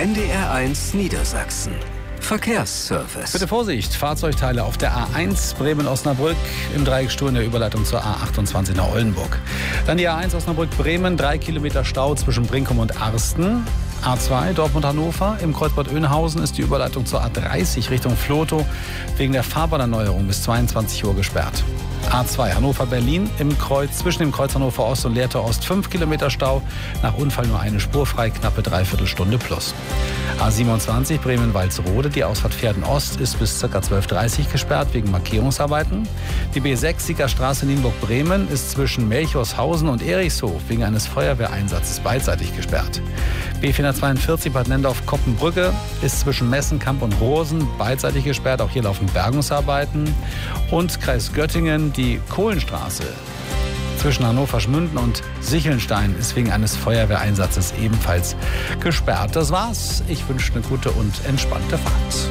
NDR1 Niedersachsen. Verkehrsservice. Bitte Vorsicht, Fahrzeugteile auf der A1 Bremen-Osnabrück im Dreiecksstau in der Überleitung zur A28 nach Oldenburg. Dann die A1 Osnabrück-Bremen, 3 Kilometer Stau zwischen Brinkum und Arsten. A2 Dortmund-Hannover, im Kreuzbad Oeynhausen ist die Überleitung zur A30 Richtung Vlotho wegen der Fahrbahnerneuerung bis 22 Uhr gesperrt. A2 Hannover-Berlin zwischen dem Kreuz Hannover Ost und Lehrtor Ost 5 Kilometer Stau. Nach Unfall nur eine Spur frei, knappe Dreiviertelstunde plus. A27 Bremen-Walsrode, die Ausfahrt Pferden Ost ist bis ca. 12:30 Uhr gesperrt wegen Markierungsarbeiten. Die B6 Siegerstraße Nienburg-Bremen ist zwischen Melchorshausen und Erichshof wegen eines Feuerwehreinsatzes beidseitig gesperrt. B442 Bad Nendorf-Koppenbrücke ist zwischen Messenkamp und Rosen beidseitig gesperrt. Auch hier laufen Bergungsarbeiten. Und Kreis Göttingen, die Kohlenstraße zwischen Hannover-Schmünden und Sichelnstein ist wegen eines Feuerwehreinsatzes ebenfalls gesperrt. Das war's. Ich wünsche eine gute und entspannte Fahrt.